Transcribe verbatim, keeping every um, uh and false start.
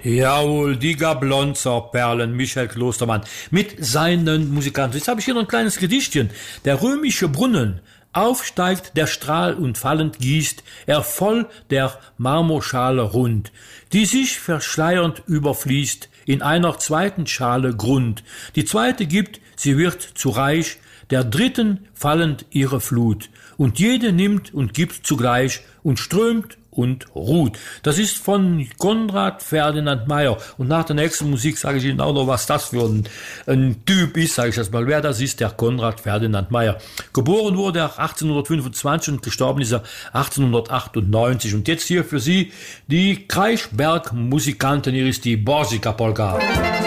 Jawohl, die Gablonzer-Perlen, Michael Klostermann, mit seinen Musikanten. Jetzt habe ich hier noch ein kleines Gedichtchen. Der römische Brunnen, aufsteigt der Strahl und fallend gießt er voll der Marmorschale rund, die sich verschleiernd überfließt in einer zweiten Schale Grund. Die zweite gibt, sie wird zu reich, der dritten fallend ihre Flut, und jede nimmt und gibt zugleich und strömt und ruht. Das ist von Konrad Ferdinand Meyer. Und nach der nächsten Musik sage ich Ihnen auch noch, was das für ein, ein Typ ist, sage ich das mal. Wer das ist, der Konrad Ferdinand Meyer. Geboren wurde er achtzehnhundertfünfundzwanzig und gestorben ist er achtzehnhundertachtundneunzig. Und jetzt hier für Sie die Kreischberg-Musikanten. Hier ist die Borsika Polka.